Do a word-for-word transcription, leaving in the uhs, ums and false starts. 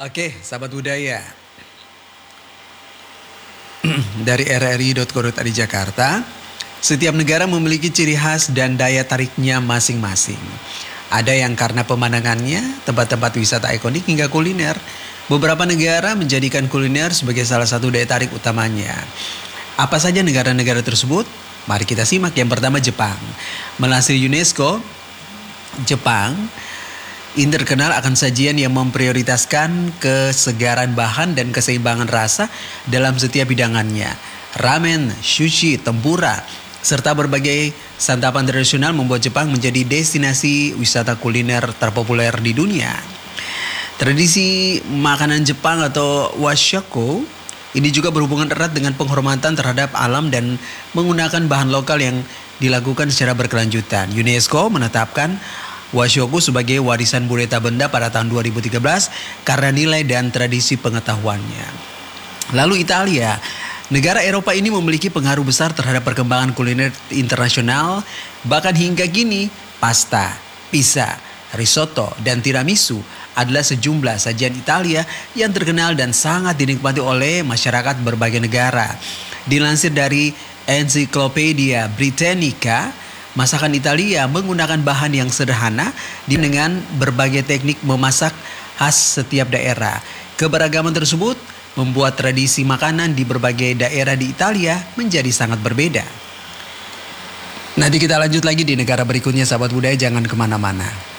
Oke, sahabat budaya. Dari r r i dot co dot i d Jakarta, setiap negara memiliki ciri khas dan daya tariknya masing-masing. Ada yang karena pemandangannya, tempat-tempat wisata ikonik hingga kuliner. Beberapa negara menjadikan kuliner sebagai salah satu daya tarik utamanya. Apa saja negara-negara tersebut? Mari kita simak. Yang pertama, Jepang. Melansir UNESCO, Jepang ini terkenal akan sajian yang memprioritaskan kesegaran bahan dan keseimbangan rasa dalam setiap hidangannya. Ramen, sushi, tempura, serta berbagai santapan tradisional membuat Jepang menjadi destinasi wisata kuliner terpopuler di dunia. Tradisi makanan Jepang atau washoku ini juga berhubungan erat dengan penghormatan terhadap alam dan menggunakan bahan lokal yang dilakukan secara berkelanjutan. UNESCO menetapkan washoku sebagai warisan budaya benda pada tahun dua ribu tiga belas karena nilai dan tradisi pengetahuannya. Lalu Italia, negara Eropa ini memiliki pengaruh besar terhadap perkembangan kuliner internasional. Bahkan hingga kini, pasta, pizza, risotto, dan tiramisu adalah sejumlah sajian Italia yang terkenal dan sangat dinikmati oleh masyarakat berbagai negara. Dilansir dari Encyclopedia Britannica, masakan Italia menggunakan bahan yang sederhana dengan berbagai teknik memasak khas setiap daerah. Keberagaman tersebut membuat tradisi makanan di berbagai daerah di Italia menjadi sangat berbeda. Nanti kita lanjut lagi di negara berikutnya, sahabat budaya, jangan kemana-mana.